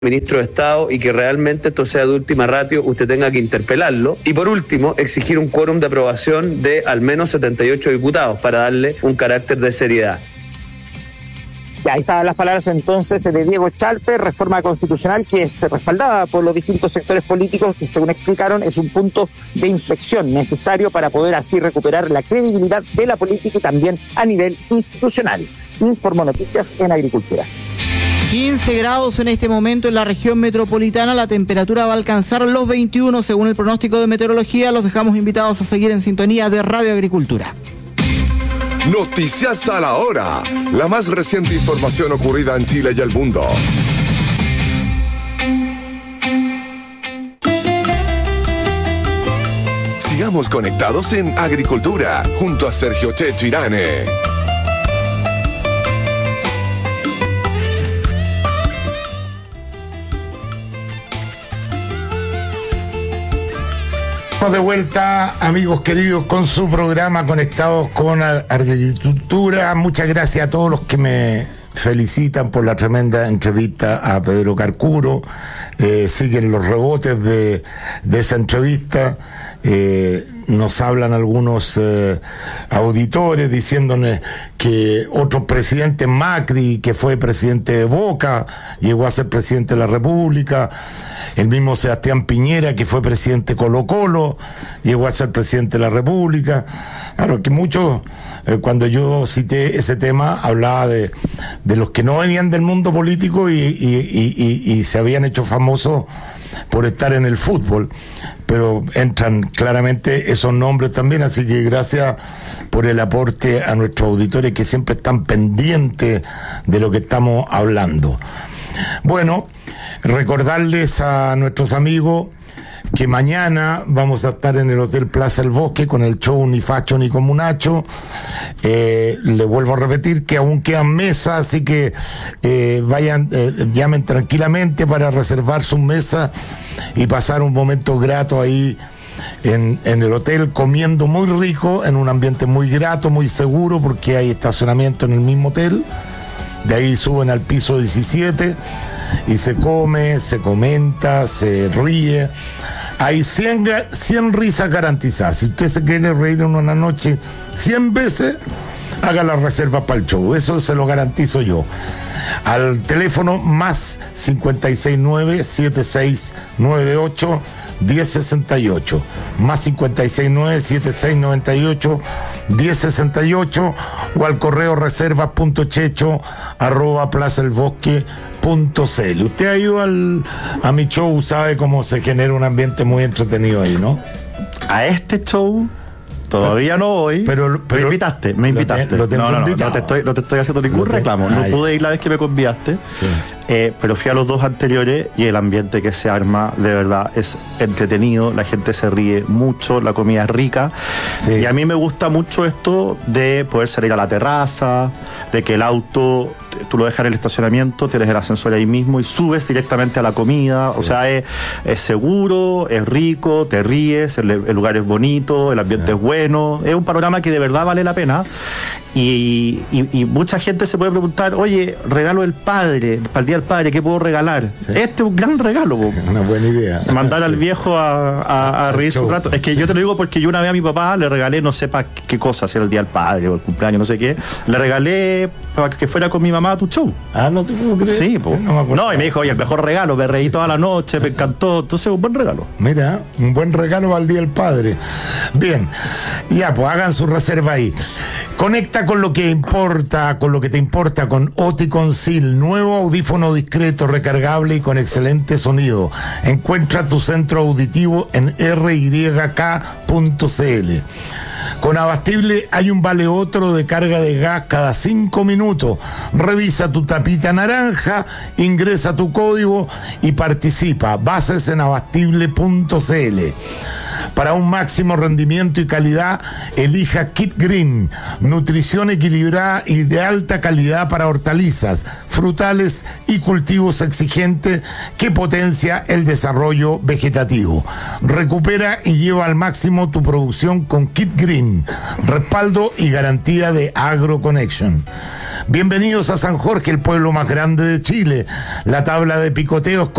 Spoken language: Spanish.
ministro de Estado y que realmente esto sea de última ratio, usted tenga que interpelarlo. Y por último, exigir un quórum de aprobación de al menos 78 diputados para darle un carácter de seriedad. Ya, ahí estaban las palabras entonces de Diego Chalper. Reforma constitucional que es respaldada por los distintos sectores políticos que, según explicaron, es un punto de inflexión necesario para poder así recuperar la credibilidad de la política y también a nivel institucional. Informó Noticias en Agricultura. 15 grados en este momento en la región metropolitana, la temperatura va a alcanzar los 21 según el pronóstico de meteorología. Los dejamos invitados a seguir en sintonía de Radio Agricultura. Noticias a la hora, la más reciente información ocurrida en Chile y el mundo. Sigamos conectados en Agricultura junto a Sergio Checho Irane. De vuelta, amigos queridos, con su programa Conectados con Agricultura. Muchas gracias a todos los que me felicitan por la tremenda entrevista a Pedro Carcuro. Siguen los rebotes de esa entrevista. Nos hablan algunos auditores diciéndonos que otro presidente, Macri, que fue presidente de Boca, llegó a ser presidente de la República. El mismo Sebastián Piñera, que fue presidente de Colo-Colo, llegó a ser presidente de la República. Claro, que muchos, cuando yo cité ese tema, hablaba de los que no venían del mundo político y se habían hecho famosos por estar en el fútbol, pero entran claramente esos nombres también, así que gracias por el aporte a nuestros auditores que siempre están pendientes de lo que estamos hablando. Bueno, recordarles a nuestros amigos que mañana vamos a estar en el Hotel Plaza El Bosque con el show Ni Facho ni Comunacho. Le vuelvo a repetir que aún quedan mesas, así que vayan, llamen tranquilamente para reservar sus mesas y pasar un momento grato ahí en el hotel, comiendo muy rico, en un ambiente muy grato, muy seguro, porque hay estacionamiento en el mismo hotel. De ahí suben al piso 17 y se come, se comenta, se ríe. Hay 100 risas garantizadas. Si usted se quiere reír en una noche 100 veces, haga la reserva para el show. Eso se lo garantizo yo. Al teléfono más 569-7698-1068. Más 569-7698-1068 o al correo reservas.checho@plazaelbosque.cl. Usted ha ido a mi show, sabe cómo se genera un ambiente muy entretenido ahí, ¿no? A este show todavía no voy. Pero me invitaste. No te estoy haciendo ningún reclamo. No pude ir la vez que me convidaste. Sí. Pero fui a los dos anteriores y el ambiente que se arma de verdad es entretenido, la gente se ríe mucho, la comida es rica. Sí. Y a mí me gusta mucho esto de poder salir a la terraza, de que el auto tú lo dejas en el estacionamiento, tienes el ascensor ahí mismo y subes directamente a la comida. Sí. O sea, es seguro, es rico, te ríes, el lugar es bonito, el ambiente es bueno, es un panorama que de verdad vale la pena. Y mucha gente se puede preguntar, oye, regalo del padre, para el Día del Padre, ¿qué puedo regalar? Sí. Este es un gran regalo, una buena idea. Mandar al viejo a reírse un rato. Es que yo te lo digo porque yo una vez a mi papá le regalé, no sé para qué cosa, si era el Día del Padre o el cumpleaños, no sé qué, le regalé para que fuera con mi mamá a tu show. No te puedo creer. Sí, pues. No, y me dijo, oye, el mejor regalo, me reí toda la noche, me encantó. Entonces, un buen regalo. Mira, un buen regalo para el Día del Padre. Bien, ya, pues hagan su reserva ahí. Conecta con lo que importa, con lo que te importa, con Oticon-Sil, nuevo audífono discreto, recargable y con excelente sonido. Encuentra tu centro auditivo en ryk.cl. Con Abastible hay un vale otro de carga de gas cada 5 minutos. Revisa tu tapita naranja, ingresa tu código y participa. Bases en abastible.cl. Para un máximo rendimiento y calidad, elija Kit Green, nutrición equilibrada y de alta calidad para hortalizas, frutales y cultivos exigentes que potencia el desarrollo vegetativo. Recupera y lleva al máximo tu producción con Kit Green, respaldo y garantía de AgroConnection. Bienvenidos a San Jorge, el pueblo más grande de Chile. La tabla de picoteos